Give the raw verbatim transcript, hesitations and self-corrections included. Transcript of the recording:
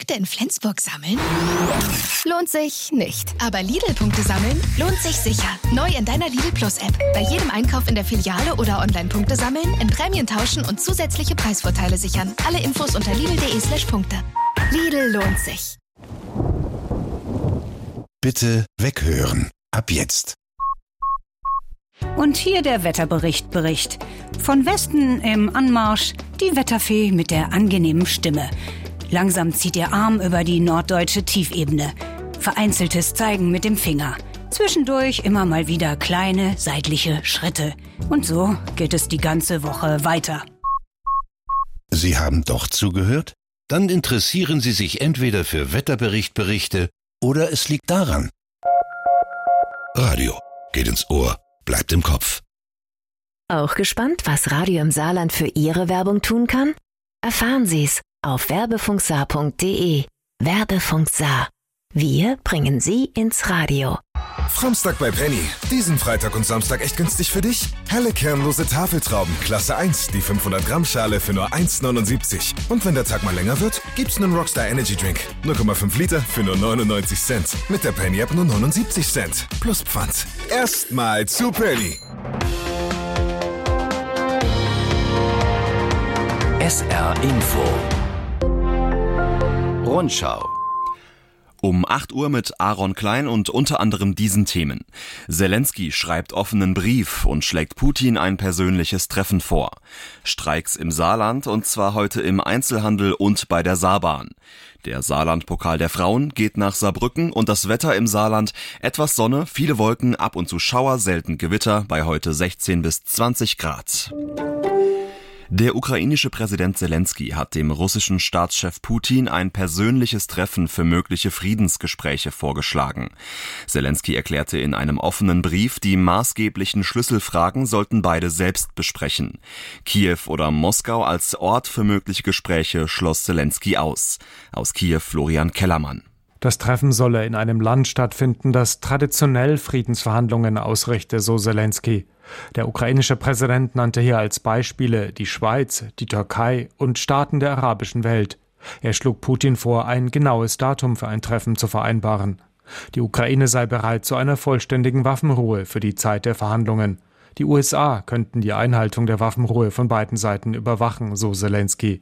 Punkte in Flensburg sammeln? Lohnt sich nicht. Aber Lidl-Punkte sammeln lohnt sich sicher. Neu in deiner Lidl Plus-App. Bei jedem Einkauf in der Filiale oder online Punkte sammeln, in Prämien tauschen und zusätzliche Preisvorteile sichern. Alle Infos unter lidl.de slash Punkte. Lidl lohnt sich. Bitte weghören. Ab jetzt. Und hier der Wetterbericht Bericht. Von Westen im Anmarsch die Wetterfee mit der angenehmen Stimme. Langsam zieht ihr Arm über die norddeutsche Tiefebene. Vereinzeltes Zeigen mit dem Finger. Zwischendurch immer mal wieder kleine seitliche Schritte. Und so geht es die ganze Woche weiter. Sie haben doch zugehört? Dann interessieren Sie sich entweder für Wetterbericht-Berichte oder es liegt daran. Radio geht ins Ohr, bleibt im Kopf. Auch gespannt, was Radio im Saarland für Ihre Werbung tun kann? Erfahren Sie's auf werbefunksaar punkt de. Werbefunk Saar. Wir bringen Sie ins Radio. Framstag bei Penny. Diesen Freitag und Samstag echt günstig für dich. Helle kernlose Tafeltrauben, Klasse eins, die fünfhundert Gramm Schale für nur eins neunundsiebzig. Und wenn der Tag mal länger wird, gibt's einen Rockstar Energy Drink. null Komma fünf Liter für nur neunundneunzig Cent. Mit der Penny App nur neunundsiebzig Cent. Plus Pfand. Erstmal zu Penny. S R Info. Rundschau. Um acht Uhr mit Aaron Klein und unter anderem diesen Themen. Selenskyj schreibt offenen Brief und schlägt Putin ein persönliches Treffen vor. Streiks im Saarland und zwar heute im Einzelhandel und bei der Saarbahn. Der Saarland-Pokal der Frauen geht nach Saarbrücken und das Wetter im Saarland: etwas Sonne, viele Wolken, ab und zu Schauer, selten Gewitter, bei heute sechzehn bis zwanzig Grad. Der ukrainische Präsident Selenskyj hat dem russischen Staatschef Putin ein persönliches Treffen für mögliche Friedensgespräche vorgeschlagen. Selenskyj erklärte in einem offenen Brief, die maßgeblichen Schlüsselfragen sollten beide selbst besprechen. Kiew oder Moskau als Ort für mögliche Gespräche schloss Selenskyj aus. Aus Kiew Florian Kellermann. Das Treffen solle in einem Land stattfinden, das traditionell Friedensverhandlungen ausrichte, so Selenskyj. Der ukrainische Präsident nannte hier als Beispiele die Schweiz, die Türkei und Staaten der arabischen Welt. Er schlug Putin vor, ein genaues Datum für ein Treffen zu vereinbaren. Die Ukraine sei bereit zu einer vollständigen Waffenruhe für die Zeit der Verhandlungen. Die U S A könnten die Einhaltung der Waffenruhe von beiden Seiten überwachen, so Selenskyj.